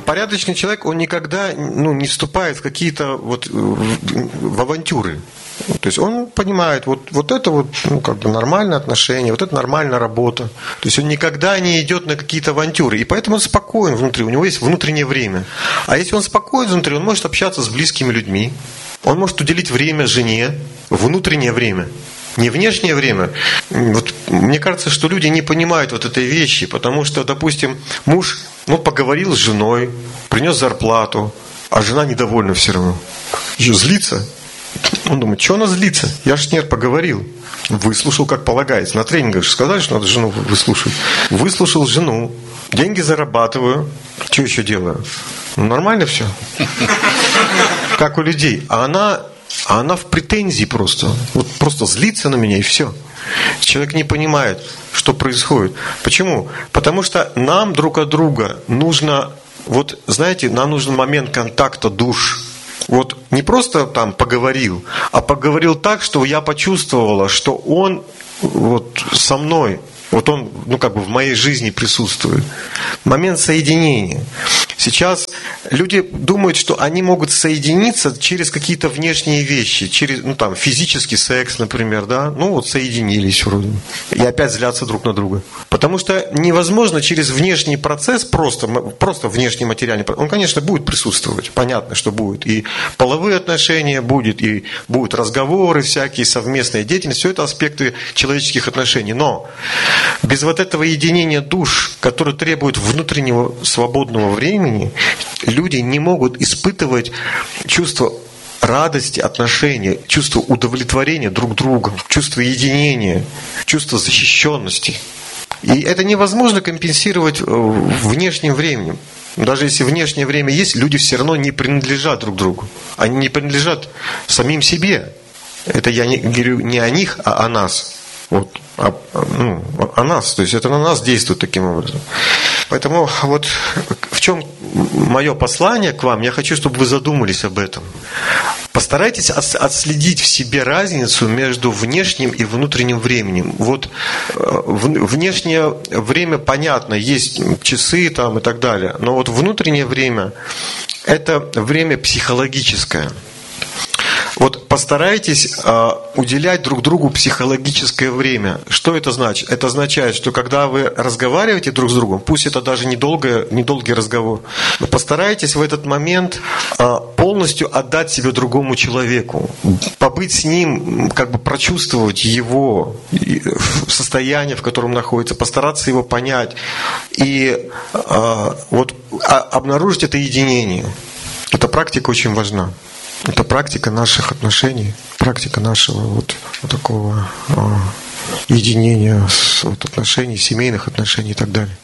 порядочный человек, он никогда не вступает в какие-то в авантюры. То есть он понимает, вот это нормальные отношения, вот это нормальная работа. То есть он никогда не идет на какие-то авантюры. И поэтому он спокоен внутри, у него есть внутреннее время. А если он спокоен внутри, он может общаться с близкими людьми, он может уделить время жене, внутреннее время. Не внешнее время. Мне кажется, что люди не понимают этой вещи, потому что, допустим, муж поговорил с женой, принес зарплату, а жена недовольна все равно. Еще злится. Он думает, что она злится? Я же с ней поговорил. Выслушал, как полагается. На тренингах же сказали, что надо жену выслушать. Выслушал жену. Деньги зарабатываю. Что еще делаю? Нормально все. Как у людей. А она в претензии просто. Просто злится на меня и все. Человек не понимает, что происходит. Почему? Потому что нам друг от друга нужно, нам нужен момент контакта душ. Не просто поговорил, а поговорил так, что я почувствовала, что он со мной. Он, в моей жизни присутствует. Момент соединения. Сейчас люди думают, что они могут соединиться через какие-то внешние вещи, через, физический секс, например, да, соединились вроде. И опять злятся друг на друга. Потому что невозможно через внешний процесс, просто внешний материальный процесс, он, конечно, будет присутствовать, понятно, что будет. И половые отношения будет, и будут разговоры всякие, совместная деятельность, все это аспекты человеческих отношений. Но без этого единения душ, которое требует внутреннего свободного времени, люди не могут испытывать чувство радости отношения, чувство удовлетворения друг другом, чувство единения, чувство защищенности. И это невозможно компенсировать внешним временем. Даже если внешнее время есть, люди все равно не принадлежат друг другу. Они не принадлежат самим себе. Это я не говорю не о них, а о нас. О нас. То есть это на нас действует таким образом. Поэтому в чем мое послание к вам, я хочу, чтобы вы задумались об этом. Постарайтесь отследить в себе разницу между внешним и внутренним временем. Внешнее время, понятно, есть часы и так далее. Но внутреннее время – это время психологическое. Постарайтесь уделять друг другу психологическое время. Что это значит? Это означает, что когда вы разговариваете друг с другом, пусть это даже недолгий разговор, но постарайтесь в этот момент полностью отдать себя другому человеку, побыть с ним, прочувствовать его состояние, в котором находится, постараться его понять и обнаружить это единение. Эта практика очень важна. Это практика наших отношений, практика нашего такого единения, отношений, семейных отношений и так далее.